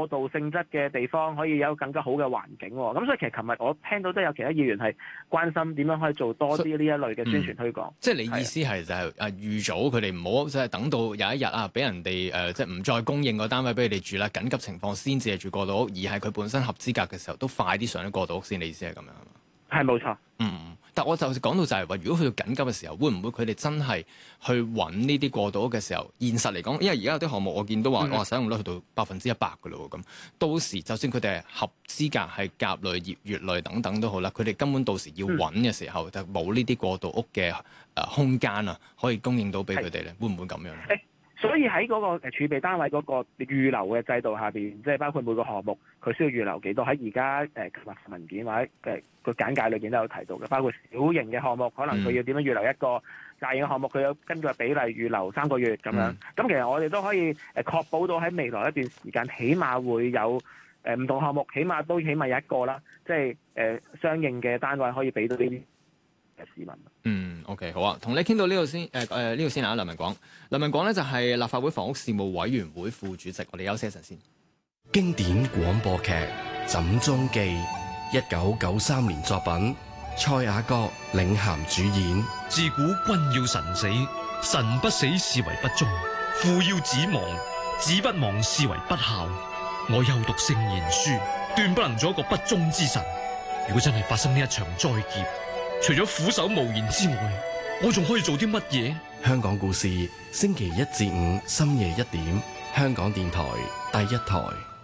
過渡性質嘅地方可以有更加好嘅環境喎。咁所以其實琴日我聽到都有其他議員係關心點樣可以做多啲呢一類嘅宣傳推廣。 即係你意思係就係預早佢哋唔好即係等到有一日俾人哋即係唔再供應個單位俾你哋住啦，緊急情況先至係住過渡屋，而係佢本身合資格嘅時候都快啲上咗過渡屋先。你意思係咁樣係嘛？ 係冇錯。 但我就講到就係話，如果去到緊急嘅時候，會唔會佢哋真係去揾呢啲過渡屋嘅時候，現實嚟講，因為而家有啲項目我見到話，使用率去到100%㗎咯喎，咁到時就算佢哋係合資格係甲類、乙類等等都好啦，佢哋根本到時要揾嘅時候，就冇呢啲過渡屋嘅空間啊，可以供應到俾佢哋咧，會唔會咁樣？ 所以喺嗰個儲備單位嗰個預留嘅制度下邊，即係包括每個項目佢需要預留幾多，喺而家文件或者個簡介裏邊都有提到嘅，包括小型嘅項目，可能佢要點樣預留一個大型嘅項目，佢有根據比例預留3個月咁樣。咁其實我哋都可以確保到喺未來一段時間，起碼會有唔同項目，起碼有一個啦，即係相應嘅單位可以俾到呢啲市民。 OK， 好啊，同你傾到呢度先，呢度先啊，梁文廣。梁文廣咧就係立法會房屋事務委員會副主席，我哋休息一陣先。 經典廣播劇《枕中記》，1993年作品，蔡雅閣領銜主演。 自古君要臣死，臣不死是為不忠；父要子亡，子不亡是為不孝。我又讀聖賢書，斷不能做一個不忠之臣。如果真係發生呢一場災劫，除咗俯首無言之外，我仲可以做啲乜嘢？ 香港故事，星期1至5深夜1點，香港電台第一台。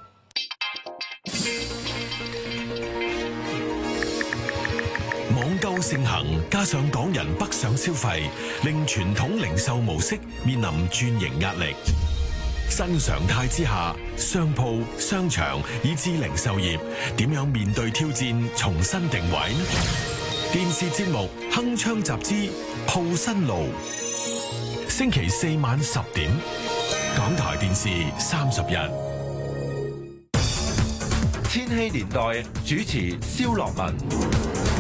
網購盛行，加上港人北上消費，令傳統零售模式面臨轉型壓力。新常態之下，商鋪、商場以至零售業點樣面對挑戰，重新定位呢？電視節目《鏗鏘集之鋪新路》，星期4晚10點，港台電視30日。 千禧年代主持蕭樂文。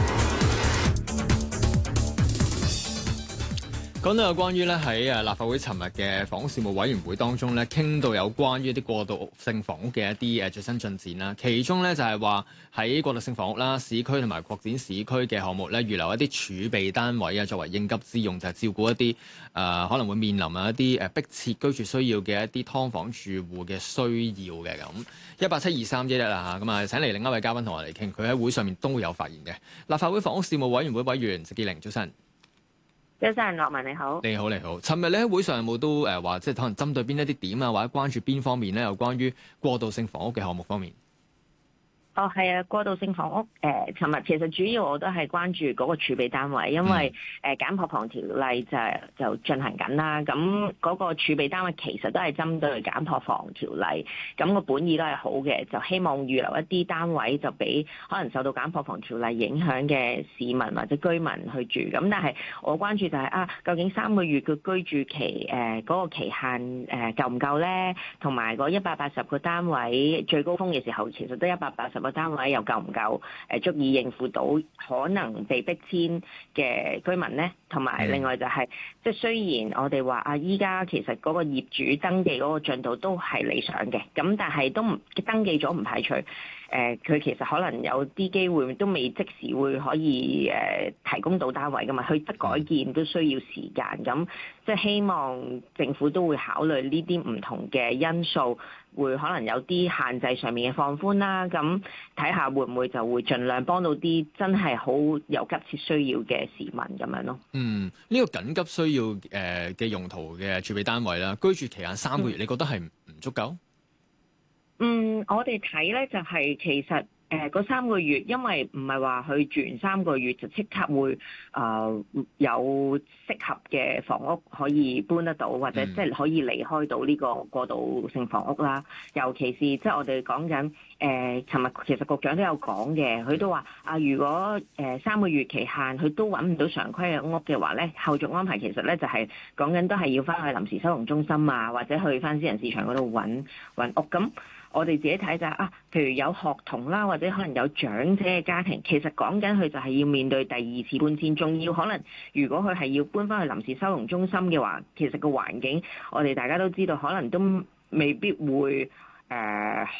講到有關於咧喺立法會尋日嘅房屋事務委員會當中咧，傾到有關於一啲過渡性房屋嘅一啲最新進展啦。其中咧就係話喺過渡性房屋啦、市區同埋擴展市區嘅項目咧，預留一啲儲備單位啊，作為應急之用，就係照顧一啲可能會面臨一啲迫切居住需要嘅一啲劏房住戶嘅需要嘅咁。1872311啦嚇，咁啊請嚟另一位嘉賓同我哋傾，佢喺會上面都會有發言嘅。立法會房屋事務委員會委員席潔靈，早晨。 早晨，樂文你好。 你好，你好。尋日你喺會上有冇都話，即係可能針對邊一啲點啊，或者關注邊方面咧？有關於過渡性房屋嘅項目方面。 哦，係啊，過渡性房屋尋日其實主要我都係關注嗰個儲備單位，因為減破房條例就進行緊啦。咁嗰個儲備單位其實都係針對減破房條例，咁個本意都係好嘅，就希望預留一啲單位就俾可能受到減破房條例影響嘅市民或者居民去住。咁但係我關注就係究竟3個月嘅居住期嗰個期限夠唔夠咧？同埋嗰180個單位最高峰嘅時候，其實都180個單位又夠唔夠足以應付到可能被逼遷嘅居民呢？同埋另外就係即係雖然我哋話依家其實嗰個業主登記嗰個進度都係理想嘅，咁但係都唔登記咗，唔排除佢其實可能有啲機會都未即時會可以提供到單位噶嘛，去得改建都需要時間，咁即係希望政府都會考慮呢啲唔同嘅因素，會可能有啲限制上面嘅放寬啦，咁睇下會唔會就會盡量幫到啲真係好有急切需要嘅市民咁樣咯。 呢個緊急需要嘅用途嘅儲備單位啦，居住期限3個月，你覺得係唔足夠？我哋睇咧就係其實嗰3個月，因為唔係話佢住完3個月就即刻會有適合嘅房屋可以搬得到，或者即係可以離開到呢個過渡性房屋啦。尤其是即係我哋講緊尋日其實局長都有講嘅，佢都話如果3個月期限佢都揾唔到常規嘅屋嘅話咧，後續安排其實咧就係講緊都係要翻去臨時收容中心啊，或者去翻私人市場嗰度揾屋咁。我哋自己睇就係譬如有學童啦，或者可能有長者嘅家庭，其實講緊佢就係要面對第二次搬遷，仲要可能如果佢係要搬翻去臨時收容中心嘅話，其實個環境我哋大家都知道，可能都未必會